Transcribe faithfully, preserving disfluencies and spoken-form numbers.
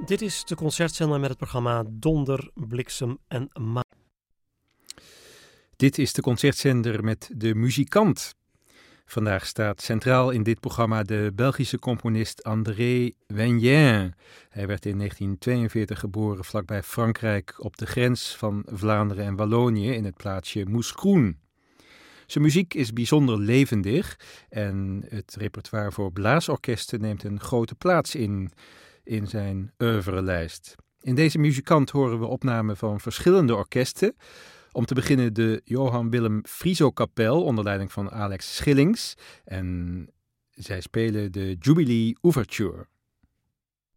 Dit is de concertzender met het programma Donder, Bliksem en Maan. Dit is de concertzender met de muzikant. Vandaag staat centraal in dit programma de Belgische componist André Wenjen. Hij werd in negentien tweeënveertig geboren vlakbij Frankrijk op de grens van Vlaanderen en Wallonië in het plaatsje Mouscron. Zijn muziek is bijzonder levendig en het repertoire voor blaasorkesten neemt een grote plaats in, in zijn oeuvrelijst. In deze muzikant horen we opnamen van verschillende orkesten. Om te beginnen de Johan Willem Frieso Kapel onder leiding van Alex Schillings. En zij spelen de Jubilee Ouverture.